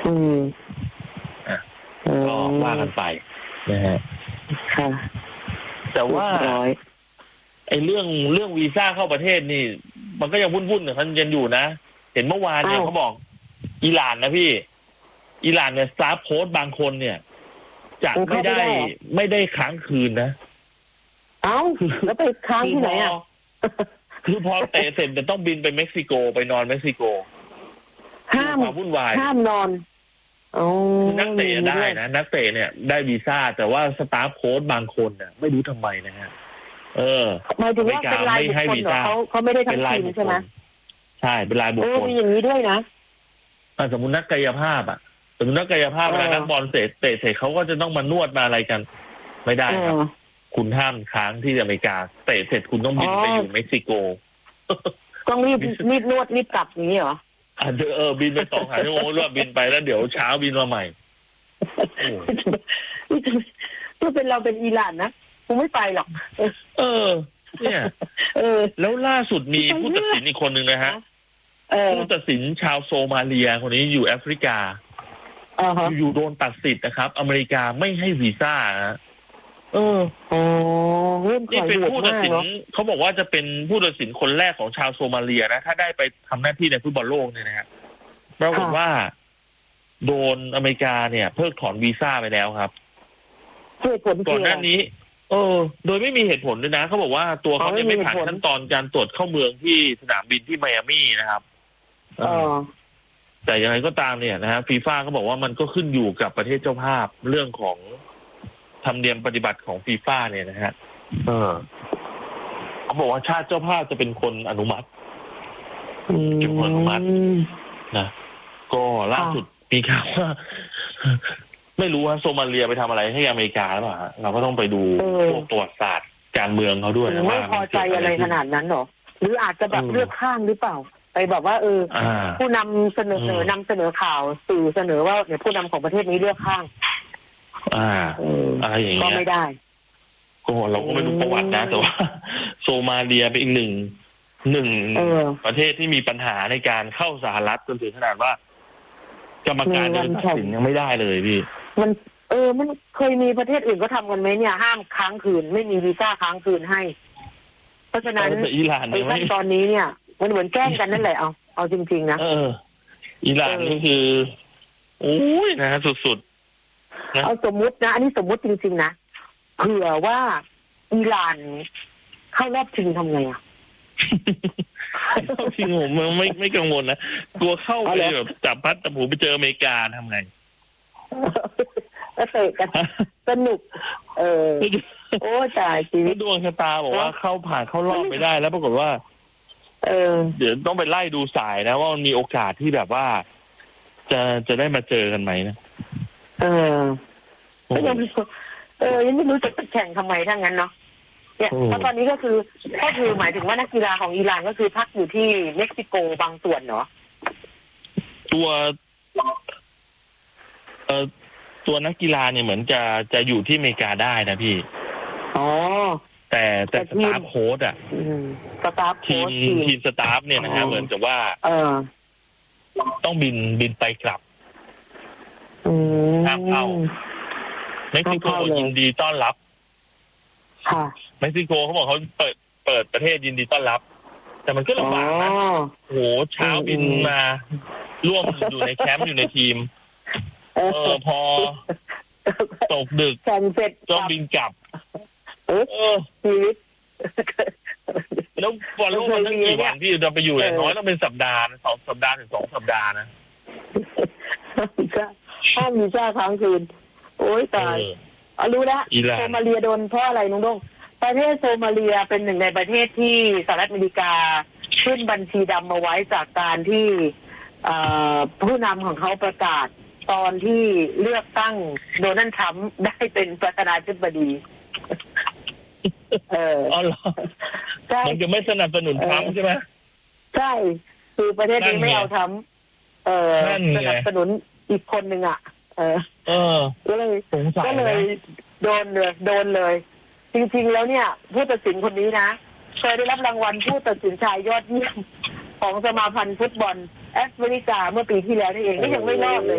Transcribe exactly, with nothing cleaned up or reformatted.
อืมอ่ะก็ว่ากันไปนะฮะค่ะแต่ว่าไอ้เรื่องเรื่องวีซ่าเข้าประเทศนี่ มันก็ยังวุ่นๆกันยังอยู่นะเห็นเมื่อวานเนี่ยเขาบอกอิหร่านนะพี่อิหร่านเนี่ยสตาฟโค้ชบางคนเนี่ยจะไม่ได้ไม่ได้ค้างคืนนะเอ้าแล้วไปค้างที่ไหนอ่ะคือพอเตะเสร็จจะต้องบินไปเม็กซิโกไปนอนเม็กซิโกห้ามวุ่นวายห้ามนอนนักเตะได้นะนักเตะเนี่ยได้วีซ่าแต่ว่าสตาฟโค้ชบางคนเนี่ยไม่รู้ทำไมนะฮะเออหมายถึงว่าเป็นรายบุคคลเหรอเขาเขาไม่ได้ทั้งทีมใช่ไหมใช่เป็นรายบุคคลมีอย่างนี้ด้วยนะสมมตินักกายภาพอ่ะสมมตินักกายภาพเวลานักบอลเตะเตะเสร็จเขาก็จะต้องมานวดมาอะไรกันไม่ได้ครับคุณห้ามค้างที่อเมริกาเตะเสร็จคุณต้องบินไปอยู่เม็กซิโกต้องรีบรีบนวดรีบกลับนี้เหรอเออบินไปสองสามชั่วโมงแล้วบินไปแล้วเดี๋ยวเช้าบินมาใหม่ถ้าเป็นเราเป็นอิหร่านนะกูไม่ไปหรอกเออเนี่ยเออแล้วล่าสุดมีผู้ตัดสินอีกคนหนึ่งนะฮะผู้ตัดสินชาวโซมาเลียคนนี้อยู่แอฟริกาอยู่โดนตัดสิทธิ์นะครับอเมริกาไม่ให้วีซ่านะเอออ๋อนี่เป็นผู้ตัดสินเขาบอกว่าจะเป็นผู้ตัดสินคนแรกของชาวโซมาเลียนะถ้าได้ไปทำหน้าที่ในฟุตบอลโลกเนี่ยนะฮะปรากฏว่าโดนอเมริกาเนี่ยเพิกถอนวีซ่าไปแล้วครับก่อนหน้านี้เออโดยไม่มีเหตุผลด้วยนะเขาบอกว่าตัวเขาเนี่ยไม่ผ่านขั้นตอนการตรวจเข้าเมืองที่สนามบินที่ไมอามี่นะครับเออแต่ยังไงก็ตามเนี่ยนะฮะฟีฟ่าเขาบอกว่ามันก็ขึ้นอยู่กับประเทศเจ้าภาพเรื่องของธรรมเนียมปฏิบัติของฟีฟ่าเนี่ยนะฮะเออเขาบอกว่าชาติเจ้าภาพจะเป็นคนอนุมัติเป็นคนอนุมัตินะก็ล่าสุดมีข่าวว่าไม่รู้ว่าโซมาเลียไปทำอะไรให้อเมริกาหรือเปล่าเราก็ต้องไปดูพวกประวัติศาสตร์การเมืองเขาด้วยนะว่าไม่พอใจอะไรขนาดนั้นหรอหรืออาจจะแบบเลือกข้างหรือเปล่าไปแบบว่าเออผู้นำเสนอนำเสนอข่าวสื่อเสนอว่าเนี่ยผู้นำของประเทศนี้เลือกข้างอ่าอะไรอย่างเงี้ยก็ไม่ได้ก็เราก็ไม่รู้ประวัตินะแต่ว่าโซมาเลียเป็นอีกหนึ่งหนึ่งประเทศที่มีปัญหาในการเข้าสหรัฐจนถึงขนาดว่ากรรมการตัดสินยังไม่ได้เลยพี่มันเออมันเคยมีประเทศอื่นก็ทำกันไหมเนี่ยห้ามค้างคืนไม่มีวีซ่าค้างคืนให้เพราะฉะนั้นอิหร่านในขั้นตอนนี้เนี่ยมันเหมือนแกล้งกันนั่นแหละเอาเอาจริงๆนะเอออิหร่านนี่คือโอ้ยนะสุดๆเอาสมมุตินะอันนี้สมมุติจริงๆนะเผื่อว่าอิหร่านเข้ารอบชิงทำไงอ่ะเข้าชิงผมไม่ไม่กังวลนะกลัวเข้าไปแบบจับพัดจับผูไปเจออเมริกาทำไงก็เตะกันสนุกเออโอ้ตายชีวิตดวงชะตาบอกว่าเข้าผ่านเข้ารอบไม่ได้แล้วปรากฏว่าเออเดี๋ยวต้องไปไล่ดูสายนะว่ามันมีโอกาสที่แบบว่าจะจะได้มาเจอกันไหมนะเออก็ยังเออยังไม่รู้จะแข่งทำไมทั้งนั้นเนาะเนี่ยเพราะตอนนี้ก็คือก็คือหมายถึงว่านักกีฬาของอิหร่านก็คือพักอยู่ที่เม็กซิโกบางส่วนเนาะตัวเอ่อตัวนักกีฬาเนี่ยเหมือนจะจะอยู่ที่อเมริกาได้นะพี่อ๋อแต่แต่สตาฟโค้ชอ่ะสตาฟทีมทีมสตาฟเนี่ยนะฮะเหมือนกับว่าเออต้องบินบินไปกลับห้ามเข้าเม็กซิโกยินดีต้อนรับค่ะเม็กซิโกเขาบอกเขาเปิดเปิดประเทศยินดีต้อนรับแต่มันก็ลำบากนะโอ้โหเช้าบินมาร่วมอยู่ในแคมป์อยู่ในทีมเออพอตกดึกแข่งเสร็จต้องบินกลับเออชีวิตแล้ววันโลกมันตั้งกี่วันที่เราไปอยู่อย่างน้อยต้องเป็นสัปดาห์สองสัปดาห์ถึงสองสัปดาห์นะห้ามวีซ่าค้างคืนโอ้ยตายเอารู้แล้วโซมาเลียโดนเพราะอะไรน้องดงประเทศโซมาเลียเป็นหนึ่งในประเทศที่สหรัฐอเมริกาขึ้นบัญชีดำมาไว้จากการที่ผู้นำของเขาประกาศตอนที่เลือกตั้งโดนัลด์ทรัมป์ได้เป็นประธานาธิบดีเอออ๋อเหรอใช่มันจะไม่สนับสนุนทรัมป์ใช่ไหมใช่คือประเทศนี้ไม่เอาทรัมป์เออสนับสนุนอีกคนหนึ่งอ่ะเออเออก็เลยก็เลยโดนเลยโดนเลยจริงๆแล้วเนี่ยผู้ตัดสินคนนี้นะเคยได้รับรางวัลผู้ตัดสินชายยอดเยี่ยมของสมาพันธ์ฟุตบอลแอฟริกาเมื่อปีที่แล้วนี่เองก็ยังไม่รอดเลย